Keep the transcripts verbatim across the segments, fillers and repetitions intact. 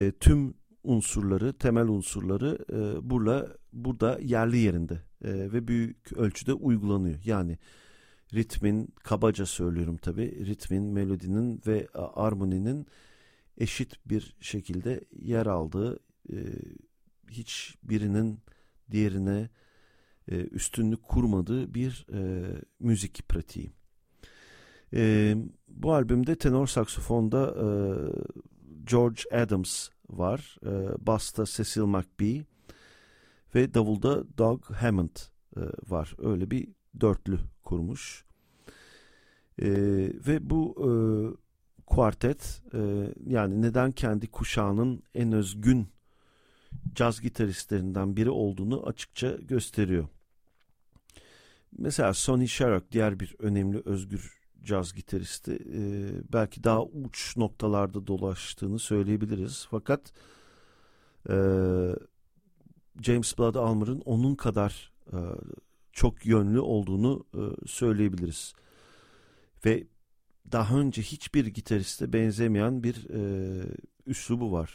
E, tüm unsurları, temel unsurları e, burada, burada yerli yerinde e, ve büyük ölçüde uygulanıyor. Yani ritmin, kabaca söylüyorum tabii, ritmin, melodinin ve armoninin eşit bir şekilde yer aldığı, e, hiç birinin diğerine e, üstünlük kurmadığı bir e, müzik pratiği. E, bu albümde tenor saksafonda e, George Adams var, e, basta Cecil McBee ve davulda Doug Hammond e, var. Öyle bir dörtlü kurmuş. E, ve bu e, kuartet e, yani neden kendi kuşağının en özgün caz gitaristlerinden biri olduğunu açıkça gösteriyor. Mesela Sonny Sharrock diğer bir önemli özgür caz gitaristi, e, belki daha uç noktalarda dolaştığını söyleyebiliriz. Fakat e, James Blood Ulmer'ın onun kadar e, çok yönlü olduğunu e, söyleyebiliriz. Ve daha önce hiçbir gitariste benzemeyen bir e, üslubu var.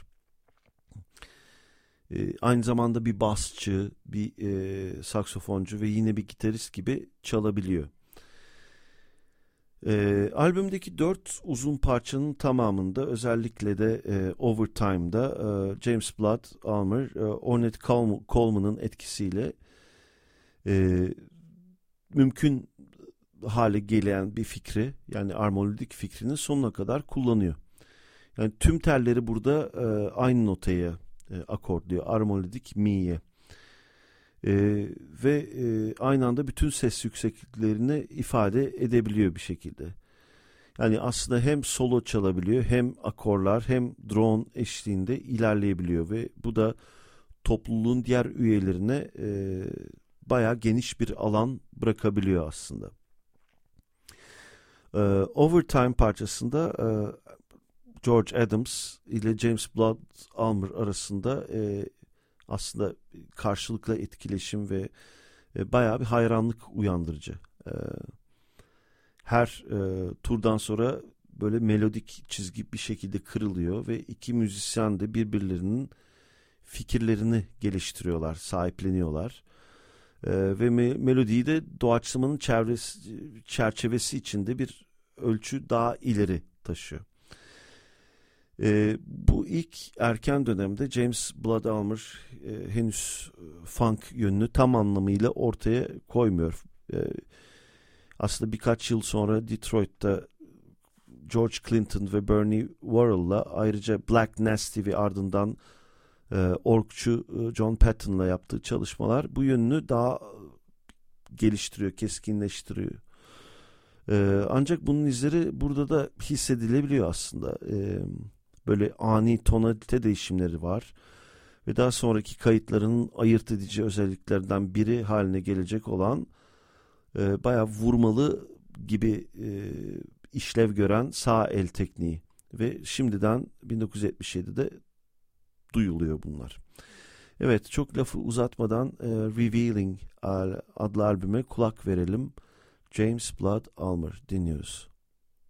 E, aynı zamanda bir basçı, bir e, saksafoncu ve yine bir gitarist gibi çalabiliyor. E, albümdeki dört uzun parçanın tamamında, özellikle de e, Overtime'da e, James Blood Ulmer, e, Ornette Coleman'ın etkisiyle e, mümkün hale gelen bir fikri, yani armonidik fikrini sonuna kadar kullanıyor. Yani tüm telleri burada e, aynı notaya e, akorduyor, armonidik mi'ye. E, ve e, aynı anda bütün ses yüksekliklerini ifade edebiliyor bir şekilde. Yani aslında hem solo çalabiliyor, hem akorlar, hem drone eşliğinde ilerleyebiliyor ve bu da topluluğun diğer üyelerine e, bayağı geniş bir alan bırakabiliyor aslında. E, Overtime parçasında e, George Adams ile James Blood Ulmer arasında e, aslında karşılıklı etkileşim ve e, bayağı bir hayranlık uyandırıcı. E, her e, turdan sonra böyle melodik çizgi bir şekilde kırılıyor ve iki müzisyen de birbirlerinin fikirlerini geliştiriyorlar, sahipleniyorlar. E, ve me- melodiyi de doğaçlamanın çevresi, çerçevesi içinde bir ölçü daha ileri taşıyor. E, bu ilk erken dönemde James Blood Ulmer e, henüz funk yönünü tam anlamıyla ortaya koymuyor. E, aslında birkaç yıl sonra Detroit'ta George Clinton ve Bernie Worrell'la, ayrıca Black Nasty ve ardından e, orgçu John Patton'la yaptığı çalışmalar bu yönünü daha geliştiriyor, keskinleştiriyor. E, ancak bunun izleri burada da hissedilebiliyor aslında. E, böyle ani tonalite değişimleri var ve daha sonraki kayıtlarının ayırt edici özelliklerden biri haline gelecek olan e, bayağı vurmalı gibi e, işlev gören sağ el tekniği ve şimdiden bin dokuz yüz yetmiş yedide duyuluyor bunlar. Evet, çok lafı uzatmadan e, Revealing adlı albüme kulak verelim. James Blood Ulmer dinliyoruz.